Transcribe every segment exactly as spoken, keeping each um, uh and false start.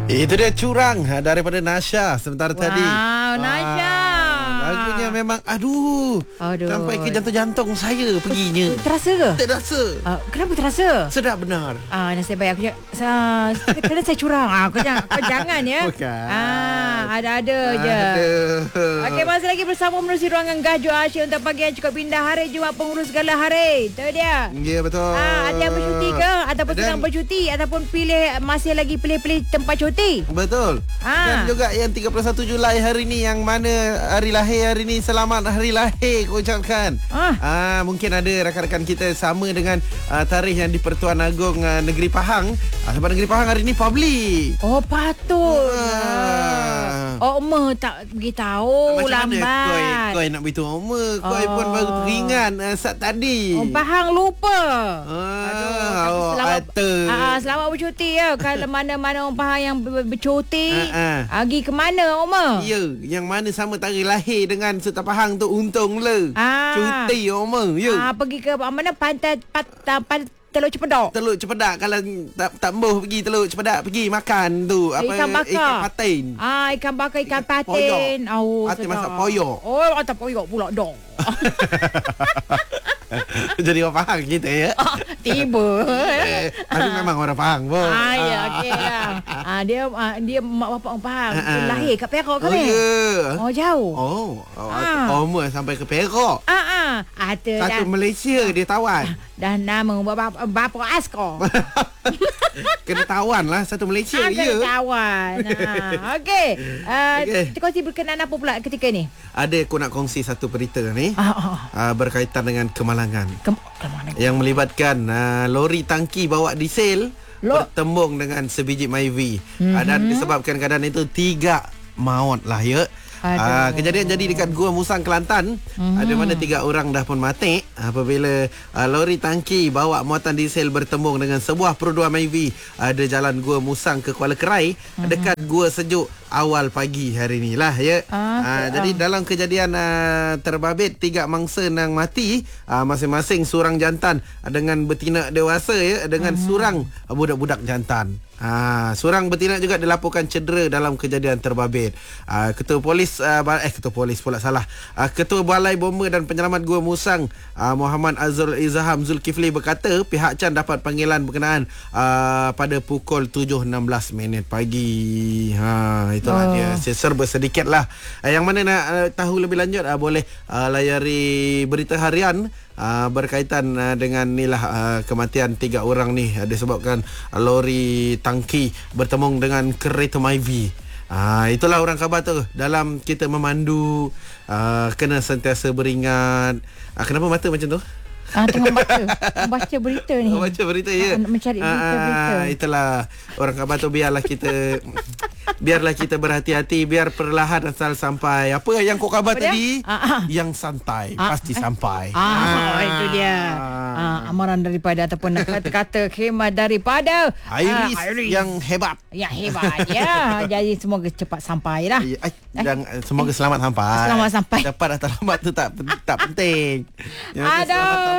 Itu dia Curang daripada Nasha sebentar wow, tadi. Wow, Nasha. Lagunya memang aduh, aduh. Sampai ke jantung-jantung saya perginya. Terasa ke? Terasa. Uh, kenapa terasa? Sedap benar. Ah, nasib baik aku sa, kena saya curang. Ah, kau jangan, kau jangan ya. Bukan. Ah, ada-ada je. Okey, masih lagi bersama menerusi ruangan Gaju Asyik untuk pagi yang cukup pindah hari Jumaat pengurus segala hari. Itu dia. Ya, betul. Ah, ada yang bercuti ke ataupun Dan, sedang bercuti ataupun pilih masih lagi pilih-pilih tempat cuti? Betul. Ah. Dan juga yang tiga puluh satu Julai hari ni, yang mana hari lahir hari ni, selamat hari lahir aku ucapkan. Ah. Ah, mungkin ada rakan-rakan kita sama dengan uh, tarikh yang di Pertuan Agong uh, Negeri Pahang. Ah, sebab Negeri Pahang hari ni public. Oh, patut. Ah. Oh, Oma tak beritahu. Macam Lambat. mana kau, kau nak beritahu Oma? Kau Oh. pun baru teringat uh, saat tadi. Oh, Pahang lupa. Ah, Aduh, oh, selamat, ata. ah, selamat bercuti ya. Kalau mana-mana orang Pahang yang ber- bercuti, Ah, ah. pergi ke mana, Oma? Ya, yang mana sama tarikh lahir dengan Sultan Pahang tu untung le. Ah. Cuti Oma. Ya. Ah, pergi ke mana? Pantai pat, pat, Teluk Cepedak. Teluk Cepedak, kalau tak tak embuh pergi Teluk Cepedak, pergi makan tu apa Ikan bakar. ikan patin. Ah, ikan bakar, ikan Ikan patin. Oh, Patin sedap. masak poyok. Oh, atau poyok pula dong. Jadi orang Pahang kita ya. Tiba. Eh, tapi memang orang Pahang pun. Ah, ya, okey lah. Ah, dia ah, dia mak bapak orang Pahang. Ah, ah. Lahir kat Perak ke Oh ni? ya. Oh, jauh. Oh, oh, Ah. Oma sampai ke Perak. Ah, ah. Ada Satu dah. Malaysia dia tawan. Dah nama bapa bapa asko. Kena tawan lah satu Malaysia Ah, ya. kena tawan. Ah, okey. Uh, Okey. kita kongsi berkenaan apa pula ketika ni? Ada aku nak kongsi satu berita ni. Ah, ah. Uh, berkaitan dengan kemalangan Ke, ke mana? yang melibatkan uh, lori tangki bawa diesel Lo- bertembung dengan sebiji Myvi. Mm-hmm. Uh, dan disebabkan keadaan itu tiga maut lah ya. Uh, kejadian jadi dekat Gua Musang, Kelantan. Mm-hmm. Ada mana tiga orang dah pun mati apabila uh, lori tangki bawa muatan diesel bertembung dengan sebuah perodua Myvi uh, di jalan Gua Musang ke Kuala Kerai, mm-hmm. dekat Gua Sejuk awal pagi hari ni lah ya. Ah, uh, jadi dalam kejadian uh, terbabit tiga mangsa nang mati, uh, masing-masing seorang jantan dengan betina dewasa ya, dengan mm-hmm. seorang uh, budak-budak jantan. Ha, seorang betina juga dilaporkan cedera dalam kejadian terbabit. Ha, Ketua Polis uh, eh Ketua Polis pula salah. Uh, Ketua Balai Bomba dan Penyelamat Gua Musang uh, Muhammad Azrul Izham Zulkifli berkata pihak Can dapat panggilan berkenaan uh, pada pukul tujuh enam belas minit pagi. Ha, itulah oh. dia. Serba sedikit lah. Uh, yang mana nak uh, tahu lebih lanjut uh, boleh uh, layari berita harian Uh, berkaitan uh, dengan nilah uh, kematian tiga orang ni uh, disebabkan uh, lori tangki bertembung dengan kereta Myvi. Uh, itulah orang khabar tu. Dalam kita memandu uh, kena sentiasa beringat. Uh, kenapa mata macam tu? Ah, tengah baca baca berita ni. Oh, baca berita ya. Ah, mencari berita-berita. Ah, itulah orang khabar tu. Biarlah kita biarlah kita berhati-hati, biar perlahan asal sampai. Apa yang kau khabar Apa tadi? Ah, ah. Yang santai Ah, pasti eh. sampai. Ah, ah, itu dia. Ah, amaran daripada ataupun kata-kata khemah daripada Iris, ah, Iris yang hebat. yang hebat ya. Jadi semoga cepat sampai lah. Eh, dan eh, semoga selamat sampai. Selamat sampai. Cepat atau lambat tu tak tak penting. Yang penting selamat sampai.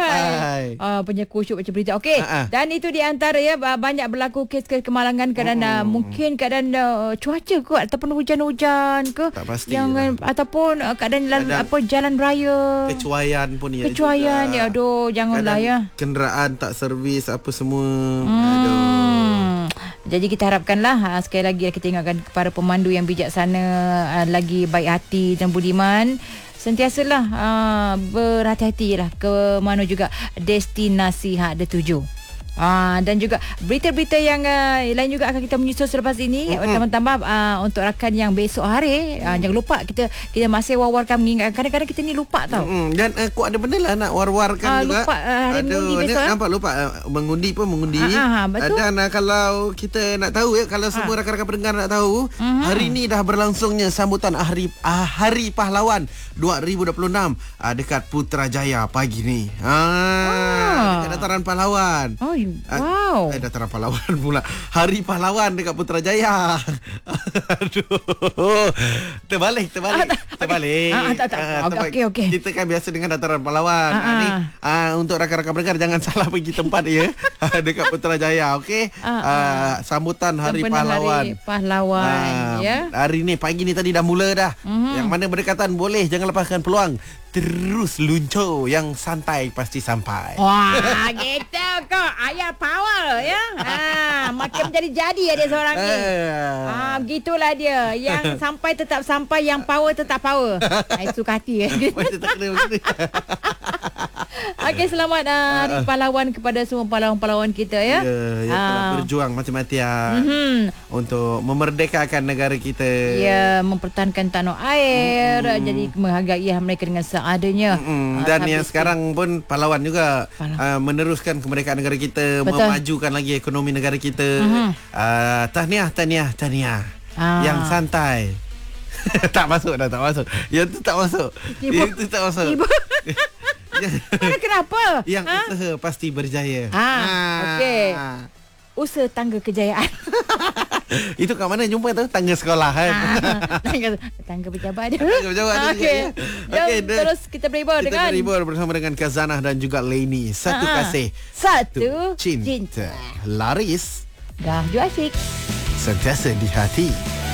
Ah, punya kusyuk baca berita. Okey. Ha-ha. Dan itu di antara ya banyak berlaku kes kemalangan kerana Hmm. mungkin keadaan uh, cuaca ke ataupun hujan-hujan ke Tak pasti yang lah. ataupun uh, keadaan lalu, Kadang- apa jalan raya. Kecuaian pun ya. Kecuaian juga. ya. Aduh, janganlah Kadang ya. kenderaan tak servis apa semua. Hmm. Aduh. Jadi kita harapkanlah ha, sekali lagi kita ingatkan kepada pemandu yang bijaksana, ha, lagi baik hati dan budiman. Sentiasalah ha, berhati-hatilah ke mana juga destinasi hak dia tuju. Ah, dan juga berita-berita yang uh, lain juga akan kita menyusul selepas ini. Mm-hmm. Tambah-tambah uh, untuk rakan yang besok hari, uh, jangan lupa kita kita masih war-warkan mengingatkan. Kadang-kadang kita ni lupa tau. Mm-hmm. Dan aku uh, ada benda lah nak war-warkan Ah, juga. lupa uh, hari mengundi Aduh, besok. nampak lupa uh, mengundi pun mengundi. Ah, ah, betul. Dan uh, kalau kita nak tahu ya, kalau semua Ah. rakan-rakan pendengar nak tahu, Mhm. hari ni dah berlangsungnya sambutan Hari uh, Hari Pahlawan dua ribu dua puluh enam uh, dekat Putrajaya pagi ni. Ah, Ah. dekat Dataran Pahlawan. Oh, Ah, wow. Eh, Dataran Pahlawan pula. Hari Pahlawan dekat Putrajaya. Aduh. Terbalik, terbalik. Terbalik. Ah, tak, tak. Ah, Okey, terbalik. okey, okey. Kita kan biasa dengan Dataran Pahlawan. Ah, Ah, ni, ah. ah, untuk rakan-rakan pendengar jangan salah pergi tempat ya. Ah, dekat Putrajaya, okey? Ah, ah. Ah, sambutan Hari Sempena Pahlawan. Hari Pahlawan, Ah, ya. Hari ni, pagi ni tadi dah mula dah. Mhm. Yang mana berdekatan boleh, jangan lepaskan peluang. Terus luncur, yang santai pasti sampai. Wah, gitu kok. Ayah power ya. Ah, makin menjadi-jadi dia seorang ni. Ah, begitulah dia. Yang sampai tetap sampai, yang power tetap power. Ah, suka hati ya. Macam tak kena begitu. Okey, selamat uh, Hari Pahlawan kepada semua pahlawan-pahlawan kita ya. Ya, yang telah Ah. berjuang mati-matian Mhm. untuk memerdekakan negara kita. Ya, mempertahankan tanah air, Mm-mm. jadi menghargai mereka dengan seadanya. Mm-mm. Ah, Dan habis yang tu- sekarang pun pahlawan juga Pahlawan. uh, meneruskan kemerdekaan negara kita, Betul. memajukan lagi ekonomi negara kita. Mhm. Uh, tahniah, tahniah, tahniah. Ah. Yang santai. Tak masuk dah, tak masuk. Yang tu tak masuk. Ibu. Yang tu tak masuk. Ibu. Yang, Mana kenapa? yang Ha? usaha pasti berjaya. Ah, okey. Usaha tangga kejayaan. Itu kat mana jumpa tu? Tangga sekolah kan? Ah, tangga, tangga pejabat dia. Tangga pejabat dia Okey. juga, ya. Jom Okey, dan terus kita berhibur Kita dengan berhibur bersama dengan Kazanah dan juga Laini. Satu Ah, ah. kasih, Satu cinta. cinta. Laris Dah ju asyik. sentiasa di hati.